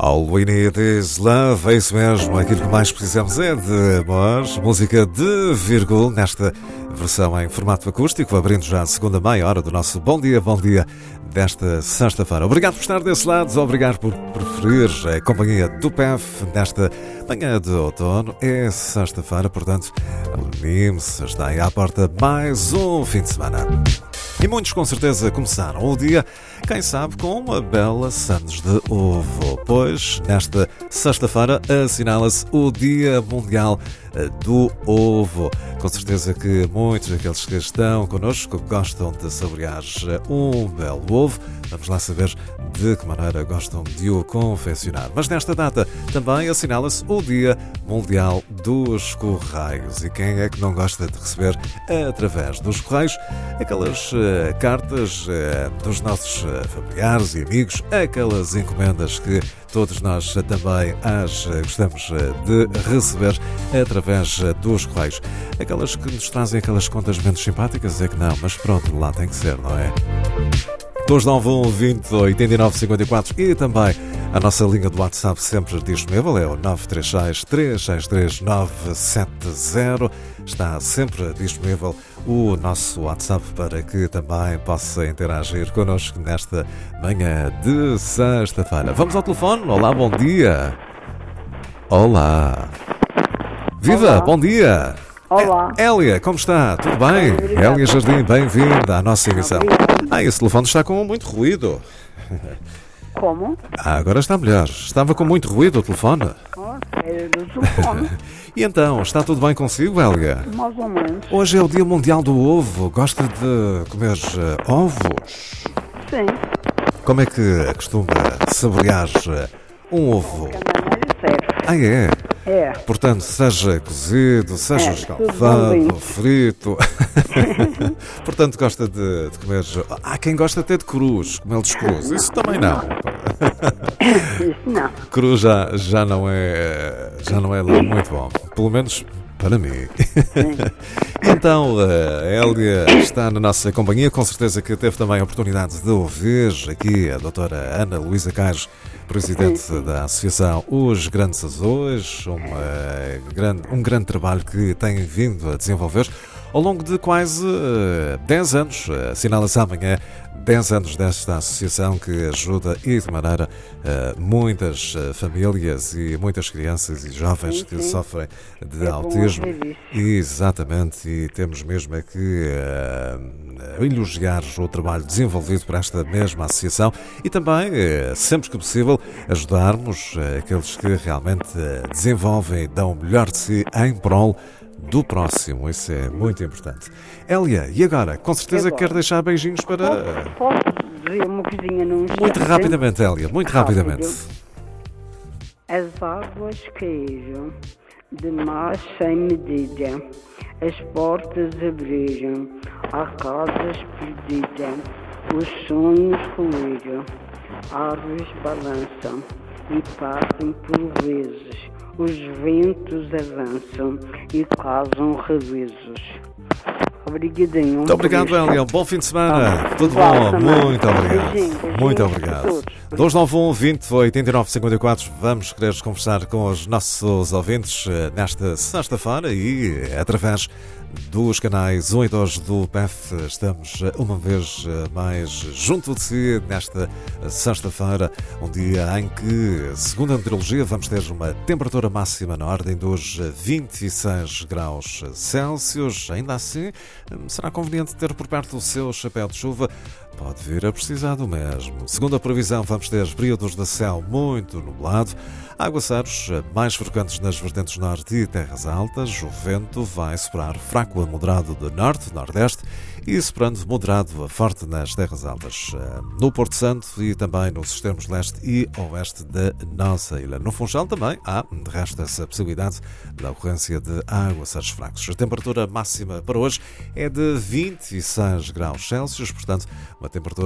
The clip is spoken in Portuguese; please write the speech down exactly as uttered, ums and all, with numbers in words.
All we need is love, é isso mesmo, aquilo que mais precisamos é de amor. Música de Virgul, nesta versão em formato acústico, abrindo já a segunda meia hora do nosso Bom Dia, Bom Dia desta sexta-feira. Obrigado por estar desse lado, obrigado por preferir a companhia do P E F nesta manhã de outono. É sexta-feira, portanto, anime-se, está aí à porta mais um fim de semana. E muitos com certeza começaram o dia, quem sabe, com uma bela sandes de ovo, pois nesta sexta-feira assinala-se o Dia Mundial do Ovo. Com certeza que muitos daqueles que estão connosco gostam de saborear um belo ovo. Vamos lá saber de que maneira gostam de o confeccionar. Mas nesta data também assinala-se o Dia Mundial dos Correios. E quem é que não gosta de receber através dos Correios aquelas uh, cartas uh, dos nossos uh, familiares e amigos, aquelas encomendas que todos nós uh, também as uh, gostamos uh, de receber através uh, dos Correios. Aquelas que nos trazem aquelas contas menos simpáticas, é que não, mas pronto, lá tem que ser, não é? dois nove um, vinte, oitenta e nove, cinquenta e quatro e também a nossa linha do WhatsApp sempre disponível, é o nove três seis, três seis três, nove sete zero. Está sempre disponível o nosso WhatsApp para que também possa interagir connosco nesta manhã de sexta-feira. Vamos ao telefone. Olá, bom dia. Olá. Viva, Olá. Bom dia. Olá. Hélia, como está? Tudo bem? Obrigada. Hélia Jardim, bem-vinda à nossa emissão. Obrigada. Ah, esse telefone está com muito ruído. Como? Ah, agora está melhor. Estava com muito ruído o telefone. Oh, é do telefone. E então, está tudo bem consigo, Hélia? Mais ou menos. Hoje é o Dia Mundial do Ovo. Gosta de comer uh, ovos? Sim. Como é que costuma saborear uh, um ovo? Que a maneira serve. Ah, é? É. Portanto, seja cozido, seja É, escalfado, tudo bem. frito. Portanto, gosta de, de comer... Há quem gosta até de crus, comê-los crus. Isso também não. Isso não. Cru já, já não é já não é lá muito bom, pelo menos para mim. Então, a Hélia está na nossa companhia, com certeza que teve também a oportunidade de ouvir aqui a doutora Ana Luísa Caires, presidente Sim, sim. da Associação Os Grandes Azores, uma grande, um grande trabalho que tem vindo a desenvolver ao longo de quase uh, dez anos. Assinala-se amanhã dez anos desta associação que ajuda e de maneira uh, muitas uh, famílias e muitas crianças e jovens Sim, que sim. sofrem de É bom autismo. ouvir isso. Exatamente, e temos mesmo é que uh, elogiar o trabalho desenvolvido por esta mesma associação e também, uh, sempre que possível, ajudarmos uh, aqueles que realmente uh, desenvolvem e dão o melhor de si em prol do próximo. Isso é muito importante. Hélia, e agora? Com certeza E agora? quer deixar beijinhos para... Posso, posso dizer uma coisinha num instante? Muito rapidamente, Hélia, muito Rápido. rapidamente. As águas caíram, de mar sem medida. As portas abriram, há casas perdidas. Os sonhos ruíram, árvores balançam e partem por vezes. Os ventos avançam e causam revezos. Obrigadinho. Muito obrigado, Hélia. Um bom fim de semana. Ah, Tudo igual bom. também. Muito obrigado. Beijinho, beijinho Muito para obrigado. todos. dois nove um, vinte, oitenta e nove, cinquenta e quatro. Vamos querer conversar com os nossos ouvintes eh, nesta sexta-feira e eh, através dos canais um e dois do P E F estamos eh, uma vez eh, mais junto de si nesta sexta-feira, um dia em que, segundo a meteorologia, vamos ter uma temperatura máxima na ordem dos vinte e seis graus Celsius. Ainda assim, será conveniente ter por perto o seu chapéu de chuva. Pode vir a precisar do mesmo. Segundo a previsão, vamos ter períodos de céu muito nublado, aguaceiros mais frequentes nas vertentes norte e terras altas. O vento vai soprar fraco a moderado de norte, nordeste e soprando moderado a forte nas terras altas. No Porto Santo e também nos extremos leste e oeste da nossa ilha. No Funchal também há, de resto, essa possibilidade da ocorrência de aguaceiros fracos. A temperatura máxima para hoje é de vinte e seis graus Celsius, portanto, uma temperatura